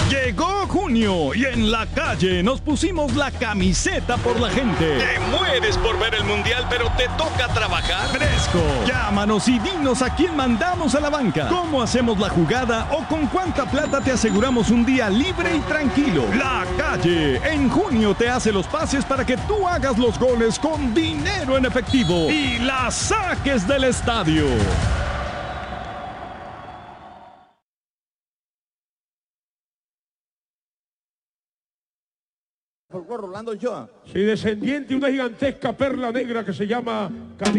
Llegó junio y en la calle nos pusimos la camiseta por la gente. Te mueres por ver el mundial, pero te toca trabajar. Fresco. Llámanos y dinos a quién mandamos a la banca, cómo hacemos la jugada o con cuánta plata te aseguramos un día libre y tranquilo. La calle en junio te hace los pases para que tú hagas los goles con dinero en efectivo y la saques del estadio. Rolando Ochoa. Sí, descendiente, una gigantesca perla negra que se llama Cali.